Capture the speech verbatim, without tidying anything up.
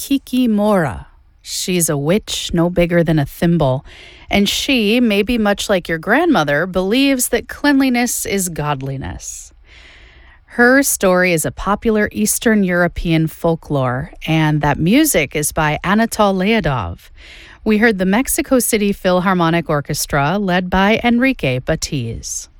Kiki Mora. She's a witch no bigger than a thimble, and she, maybe much like your grandmother, believes that cleanliness is godliness. Her story is a popular Eastern European folklore, and that music is by Anatol Leodov. We heard the Mexico City Philharmonic Orchestra, led by Enrique Batiz.